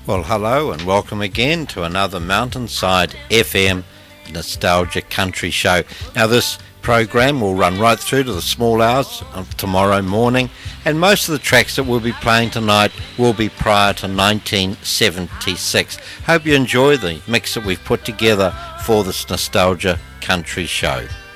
Well, hello and welcome again to another Mountainside FM Nostalgia Country Show. Now, this program will run right through to the small hours of tomorrow morning, and most of the tracks that we'll be playing tonight will be prior to 1976. Hope you enjoy the mix that we've put together for this Nostalgia Country Show.